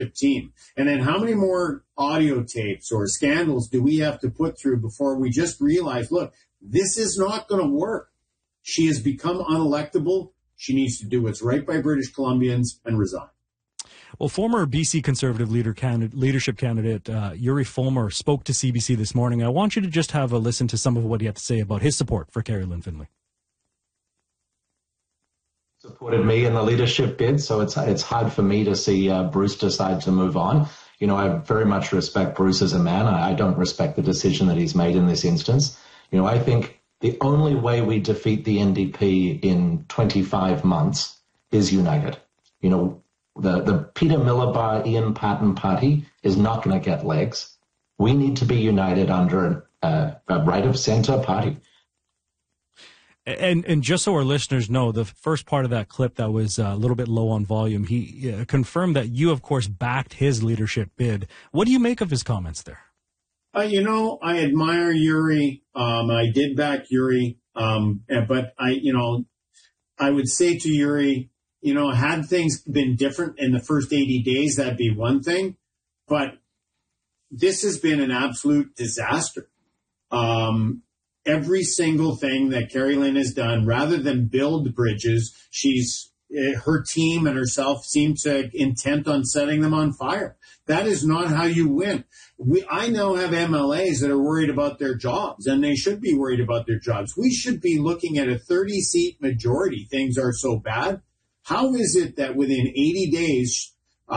team. And then how many more audio tapes or scandals do we have to put through before we just realize, look, this is not going to work. She has become unelectable. She needs to do what's right by British Columbians and resign. Well, former BC Conservative leadership candidate Yuri Fulmer spoke to CBC this morning. I want you to just have a listen to some of what he had to say about his support for Kerry-Lynne Finlay. Supported me in the leadership bid, so it's hard for me to see Bruce decide to move on. You know, I very much respect Bruce as a man. I don't respect the decision that he's made in this instance. You know, I think the only way we defeat the NDP in 25 months is united. You know, the Peter Miliband, Ian Patten party is not going to get legs. We need to be united under a right-of-centre party. And just so our listeners know, the first part of that clip that was a little bit low on volume, he confirmed that you, of course, backed his leadership bid. What do you make of his comments there? You know, I admire Yuri. I did back Yuri. But I would say to Yuri, you know, had things been different in the first 80 days, that'd be one thing. But this has been an absolute disaster. Every single thing that Kerry-Lynne has done, rather than build bridges, her team and herself seem to intent on setting them on fire. That is not how you win. I now have MLAs that are worried about their jobs, and they should be worried about their jobs. We should be looking at a 30-seat majority. Things are so bad. How is it that within 80 days,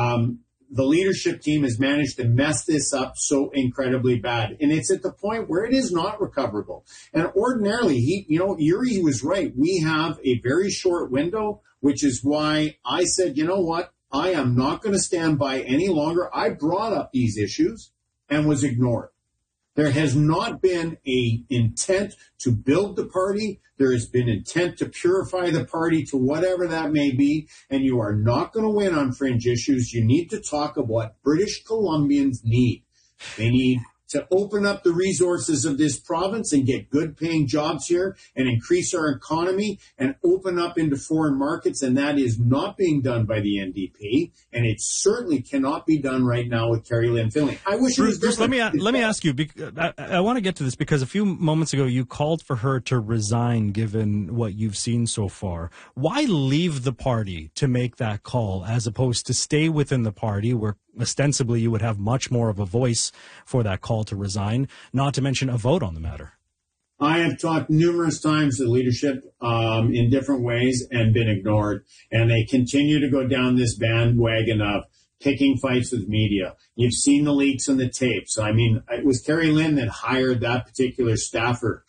the leadership team has managed to mess this up so incredibly bad? And it's at the point where it is not recoverable. And ordinarily, Yuri was right. We have a very short window, which is why I said, you know what? I am not going to stand by any longer. I brought up these issues and was ignored. There has not been an intent to build the party. There has been intent to purify the party to whatever that may be. And you are not going to win on fringe issues. You need to talk about what British Columbians need. They need to open up the resources of this province and get good paying jobs here and increase our economy and open up into foreign markets. And that is not being done by the NDP. And it certainly cannot be done right now with Kerry-Lynne Finlay. I wish Bruce, it was different. let me ask you, I want to get to this because a few moments ago you called for her to resign given what you've seen so far. Why leave the party to make that call as opposed to stay within the party where ostensibly you would have much more of a voice for that call to resign, not to mention a vote on the matter? I have talked numerous times to leadership in different ways and been ignored. And they continue to go down this bandwagon of picking fights with media. You've seen the leaks and the tapes. I mean, it was Kerry-Lynne that hired that particular staffer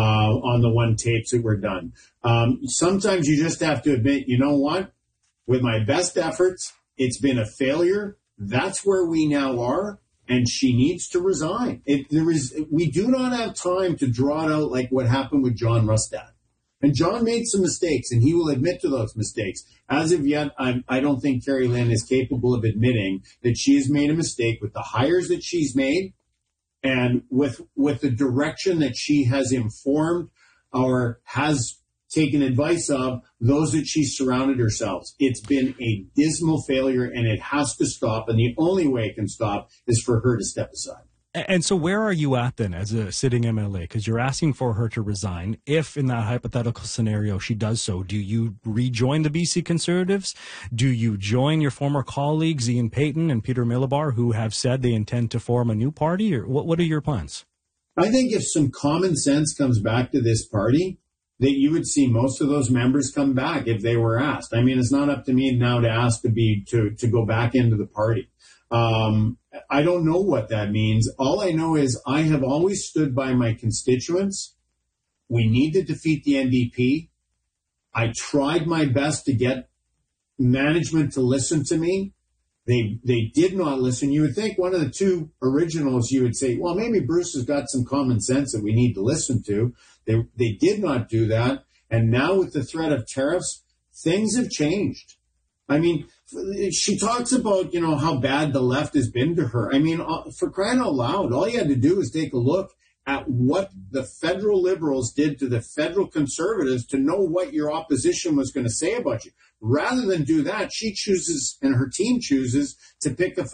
on the one tapes that were done. Sometimes you just have to admit, you know what? With my best efforts, it's been a failure. That's where we now are, and she needs to resign. We do not have time to draw it out like what happened with John Rustad. And John made some mistakes, and he will admit to those mistakes. As of yet, I don't think Kerry-Lynne is capable of admitting that she has made a mistake with the hires that she's made and with the direction that she has informed or has taken advice of those that she's surrounded herself. It's been a dismal failure, and it has to stop. And the only way it can stop is for her to step aside. And so where are you at then as a sitting MLA? Because you're asking for her to resign. If in that hypothetical scenario she does so, do you rejoin the BC Conservatives? Do you join your former colleagues, Ian Paton and Peter Miliband, who have said they intend to form a new party? Or what are your plans? I think if some common sense comes back to this party, that you would see most of those members come back if they were asked. I mean, it's not up to me now to ask to go back into the party. I don't know what that means. All I know is I have always stood by my constituents. We need to defeat the NDP. I tried my best to get management to listen to me. They did not listen. You would think one of the two originals, you would say, well, maybe Bruce has got some common sense that we need to listen to. They did not do that. And now with the threat of tariffs, things have changed. I mean, she talks about, how bad the left has been to her. I mean, for crying out loud, all you had to do was take a look at what the federal Liberals did to the federal Conservatives to know what your opposition was going to say about you. Rather than do that, she chooses, and her team chooses, to pick a